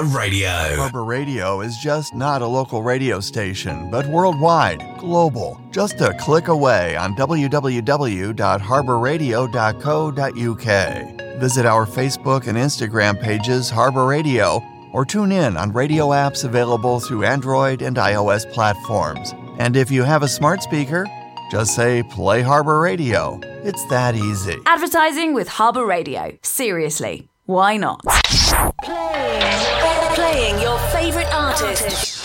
Harbour Radio. Harbour Radio is just not a local radio station, but worldwide, global. Just a click away on www.harbourradio.co.uk. Visit our Facebook and Instagram pages, Harbour Radio, or tune in on radio apps available through Android and iOS platforms. And if you have a smart speaker, just say, play Harbour Radio. It's that easy. Advertising with Harbour Radio. Seriously, why not? Playing your favourite artists.